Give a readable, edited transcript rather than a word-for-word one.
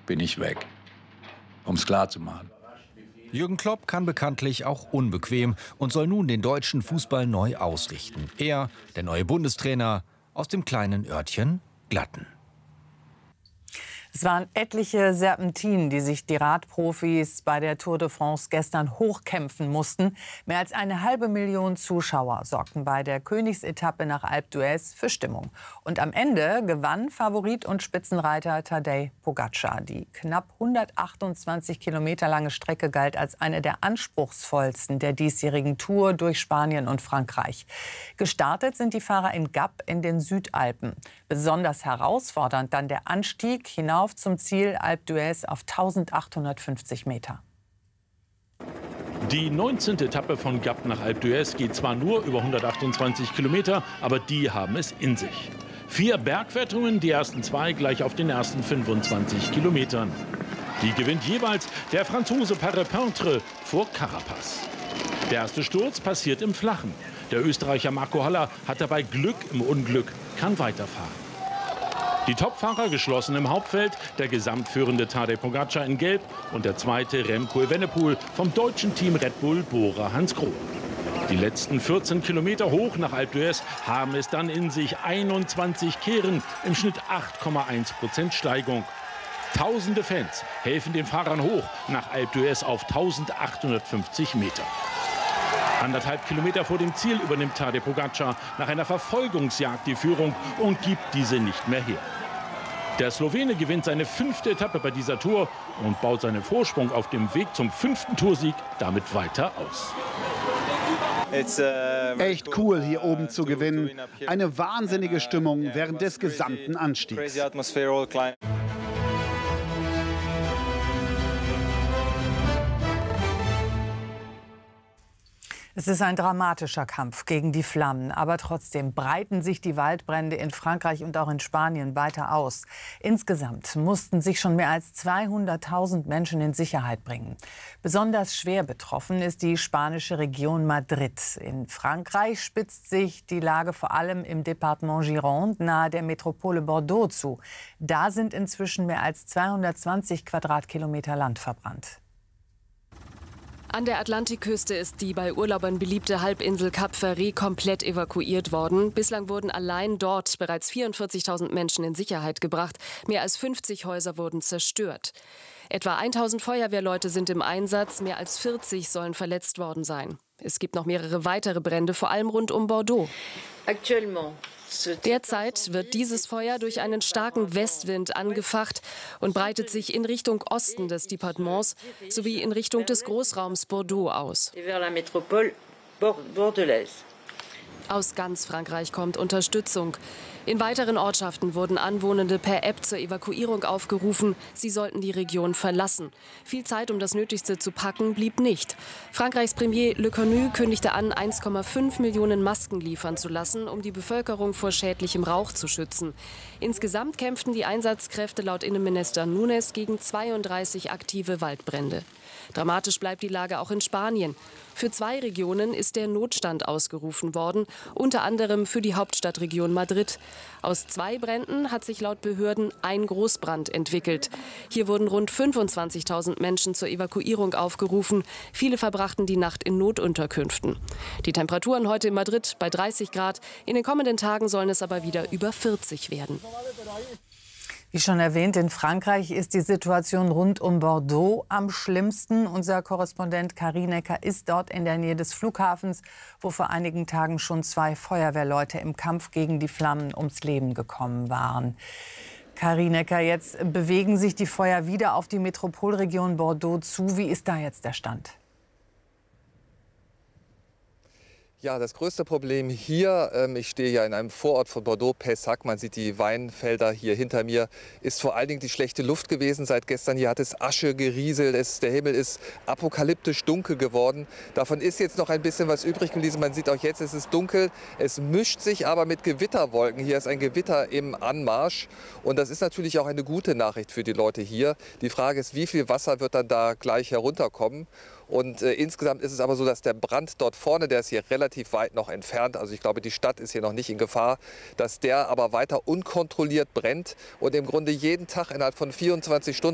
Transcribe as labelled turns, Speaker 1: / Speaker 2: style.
Speaker 1: bin ich weg. Um es klar zu machen.
Speaker 2: Jürgen Klopp kann bekanntlich auch unbequem und soll nun den deutschen Fußball neu ausrichten. Er, der neue Bundestrainer aus dem kleinen Örtchen Glatten.
Speaker 3: Es waren etliche Serpentinen, die sich die Radprofis bei der Tour de France gestern hochkämpfen mussten. Mehr als 500.000 Zuschauer sorgten bei der Königsetappe nach Alpe d'Huez für Stimmung. Und am Ende gewann Favorit und Spitzenreiter Tadej Pogačar. Die knapp 128 Kilometer lange Strecke galt als eine der anspruchsvollsten der diesjährigen Tour durch Spanien und Frankreich. Gestartet sind die Fahrer in Gap in den Südalpen. Besonders herausfordernd dann der Anstieg hinauf zum Ziel Alpe d'Huez auf 1850 Meter.
Speaker 4: Die 19. Etappe von Gap nach Alpe d'Huez geht zwar nur über 128 Kilometer, aber die haben es in sich. 4 Bergwertungen, die ersten 2 gleich auf den ersten 25 Kilometern. Die gewinnt jeweils der Franzose Parepintre vor Carapaz. Der erste Sturz passiert im Flachen. Der Österreicher Marco Haller hat dabei Glück im Unglück, kann weiterfahren. Die Topfahrer geschlossen im Hauptfeld, der gesamtführende Tadej Pogačar in Gelb und der zweite Remco Evenepoel vom deutschen Team Red Bull Bora Hansgrohe. Die letzten 14 Kilometer hoch nach Alpe d'Huez haben es dann in sich, 21 Kehren, im Schnitt 8,1% Steigung. Tausende Fans helfen den Fahrern hoch nach Alpe d'Huez auf 1850 Meter. 1,5 Kilometer vor dem Ziel übernimmt Tadej Pogačar nach einer Verfolgungsjagd die Führung und gibt diese nicht mehr her. Der Slowene gewinnt seine 5. Etappe bei dieser Tour und baut seinen Vorsprung auf dem Weg zum 5. Toursieg damit weiter aus.
Speaker 5: Echt cool, hier oben zu gewinnen. Eine wahnsinnige Stimmung während des gesamten Anstiegs.
Speaker 3: Es ist ein dramatischer Kampf gegen die Flammen, aber trotzdem breiten sich die Waldbrände in Frankreich und auch in Spanien weiter aus. Insgesamt mussten sich schon mehr als 200.000 Menschen in Sicherheit bringen. Besonders schwer betroffen ist die spanische Region Madrid. In Frankreich spitzt sich die Lage vor allem im Departement Gironde nahe der Metropole Bordeaux zu. Da sind inzwischen mehr als 220 Quadratkilometer Land verbrannt.
Speaker 6: An der Atlantikküste ist die bei Urlaubern beliebte Halbinsel Cap Ferret komplett evakuiert worden. Bislang wurden allein dort bereits 44.000 Menschen in Sicherheit gebracht. Mehr als 50 Häuser wurden zerstört. Etwa 1.000 Feuerwehrleute sind im Einsatz, mehr als 40 sollen verletzt worden sein. Es gibt noch mehrere weitere Brände, vor allem rund um Bordeaux. Derzeit wird dieses Feuer durch einen starken Westwind angefacht und breitet sich in Richtung Osten des Departements sowie in Richtung des Großraums Bordeaux aus. Aus ganz Frankreich kommt Unterstützung. In weiteren Ortschaften wurden Anwohnende per App zur Evakuierung aufgerufen. Sie sollten die Region verlassen. Viel Zeit, um das Nötigste zu packen, blieb nicht. Frankreichs Premier Le Cornu kündigte an, 1,5 Millionen Masken liefern zu lassen, um die Bevölkerung vor schädlichem Rauch zu schützen. Insgesamt kämpften die Einsatzkräfte laut Innenminister Núñez gegen 32 aktive Waldbrände. Dramatisch bleibt die Lage auch in Spanien. Für 2 Regionen ist der Notstand ausgerufen worden, unter anderem für die Hauptstadtregion Madrid. Aus 2 Bränden hat sich laut Behörden ein Großbrand entwickelt. Hier wurden rund 25.000 Menschen zur Evakuierung aufgerufen. Viele verbrachten die Nacht in Notunterkünften. Die Temperaturen heute in Madrid bei 30 Grad. In den kommenden Tagen sollen es aber wieder über 40 werden.
Speaker 3: Wie schon erwähnt, in Frankreich ist die Situation rund um Bordeaux am schlimmsten. Unser Korrespondent Karin Necker ist dort in der Nähe des Flughafens, wo vor einigen Tagen schon 2 Feuerwehrleute im Kampf gegen die Flammen ums Leben gekommen waren. Karin Necker, jetzt bewegen sich die Feuer wieder auf die Metropolregion Bordeaux zu. Wie ist da jetzt der Stand?
Speaker 7: Ja, das größte Problem hier, ich stehe ja in einem Vorort von Bordeaux, Pessac, man sieht die Weinfelder hier hinter mir, ist vor allen Dingen die schlechte Luft gewesen. Seit gestern hier hat es Asche gerieselt, der Himmel ist apokalyptisch dunkel geworden. Davon ist jetzt noch ein bisschen was übrig geblieben. Man sieht auch jetzt, es ist dunkel, es mischt sich aber mit Gewitterwolken. Hier ist ein Gewitter im Anmarsch und das ist natürlich auch eine gute Nachricht für die Leute hier. Die Frage ist, wie viel Wasser wird dann da gleich herunterkommen? Und insgesamt ist es aber so, dass der Brand dort vorne, der ist hier relativ weit noch entfernt, also ich glaube, die Stadt ist hier noch nicht in Gefahr, dass der aber weiter unkontrolliert brennt und im Grunde jeden Tag innerhalb von 24 Stunden